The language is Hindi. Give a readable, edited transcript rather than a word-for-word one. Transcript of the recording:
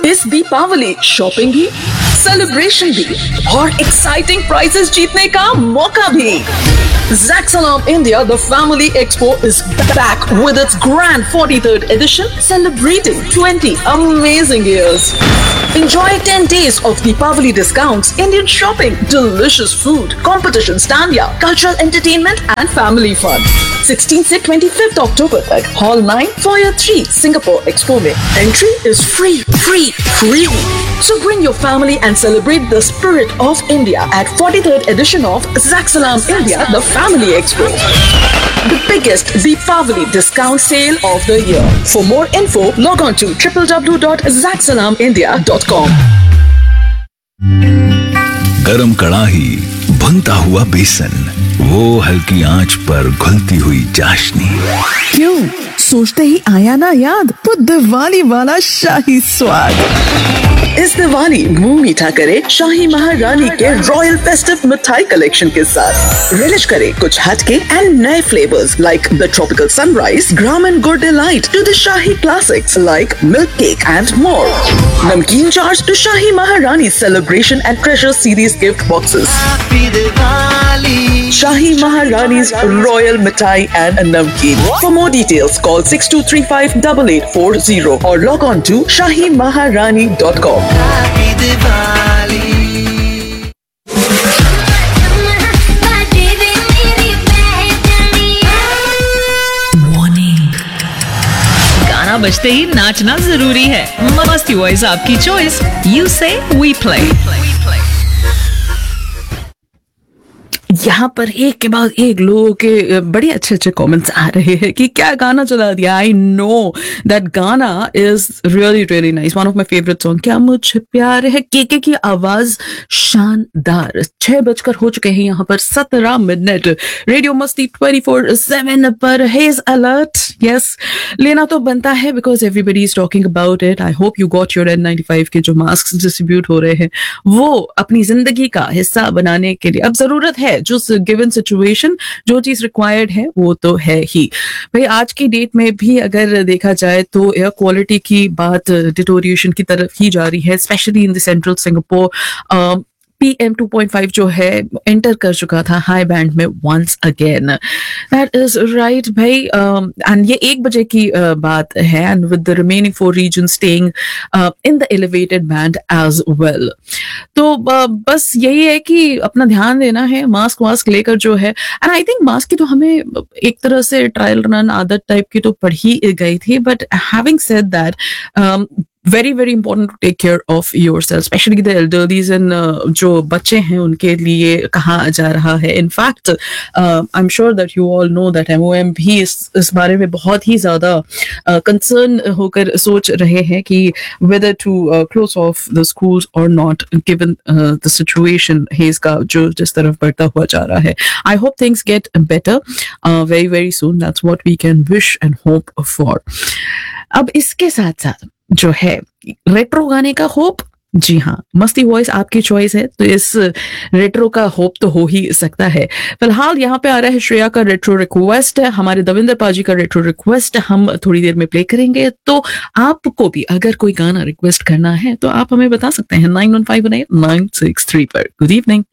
इस दीपावली शॉपिंग भी, सेलिब्रेशन भी और एक्साइटिंग प्राइजेस जीतने का मौका भी। Zaxalam India, the Family Expo is back with its grand 43rd edition, celebrating 20 amazing years. Enjoy 10 days of Deepavali discounts, Indian shopping, delicious food, competition stanya, cultural entertainment and family fun. 16th से 25th October तक Hall 9, Foyer 3, Singapore Expo में. Entry is free. So bring your family and celebrate the spirit of India at 43rd edition of Zaxalam India, the Family Expo. The biggest Deepavali discount sale of the year. For more info, log on to www.zaxalamindia.com. गरम कड़ाही, भुनता हुआ बेसन, वो हल्की आंच पर घुलती हुई चाशनी। क्यों? सोचते ही आया ना याद वो दिवाली वाला शाही स्वाद। इस दिवाली मुंह मीठा करे शाही महारानी के रॉयल फेस्टिव मिठाई कलेक्शन के साथ। रिलिश करे कुछ हटके एंड नए flavours like the tropical sunrise, gram and good delight to the shahi classics like milk cake and more. नमकीन चार्ज टू शाही महारानी celebration and treasure series gift boxes. Shahi Maharani's Royal Mithai and Namkeen. For more details, call 6235-8840 or log on to shahimaharani.com. Morning. गाना बजते ही नाचना जरूरी है। मस्ती वॉइस आपकी choice. You say we play. यहाँ पर एक के बाद एक लोगों के बड़े अच्छे अच्छे कमेंट्स आ रहे हैं कि क्या गाना चला दिया। आई नो दैट गाना is really really nice, one of my favourite song. क्या मुझे प्यार है, के की आवाज शानदार। 6 बजकर हो चुके हैं यहाँ पर 17 मिनट। रेडियो मस्ती 24/7 पर हेज अलर्ट। यस, लेना तो बनता है because everybody is talking about it. I hope you got your N95 के जो मास्क डिस्ट्रीब्यूट हो रहे हैं वो अपनी जिंदगी का हिस्सा बनाने के लिए अब जरूरत है। जो गिवन सिचुएशन जो चीज रिक्वायर्ड है वो तो है ही भाई। आज की डेट में भी अगर देखा जाए तो एयर क्वालिटी की बात डिटोरिएशन की तरफ ही जा रही है, specially in the central Singapore. PM 2.5 जो है एंटर कर चुका था हाई बैंड में once again. That is right भाई। एंड ये 1 बजे की बात है and with the remaining 4 reason staying in the elevated band edge well. तो बस यही है कि अपना ध्यान देना है, मास्क वास्क लेकर जो है। एंड आई थिंक मास्क की तो हमें एक तरह से ट्रायल रन आदत टाइप की तो पड़ ही गई थी, but having said that very very important to take care of yourself, especially the elderlies and जो बच्चे हैं उनके लिए कहा जा रहा है। In fact, I'm sure that you all know that MOM भी इस बारे में बहुत ही ज्यादा concern होकर सोच रहे हैं कि whether to close off the schools or not, given the situation haze का जो जिस तरफ बढ़ता हुआ जा रहा है। I hope things get better very very soon. That's what we can wish and hope for. अब इसके साथ साथ जो है रेट्रो गाने का होप, जी हाँ, मस्ती वॉइस आपकी चॉइस है तो इस रेट्रो का होप तो हो ही सकता है। फिलहाल यहाँ पे आ रहा है श्रेया का रेट्रो रिक्वेस्ट है, हमारे दविंदर पाजी का रेट्रो रिक्वेस्ट हम थोड़ी देर में प्ले करेंगे। तो आपको भी अगर कोई गाना रिक्वेस्ट करना है तो आप हमें बता सकते हैं 91518963 पर। Good evening.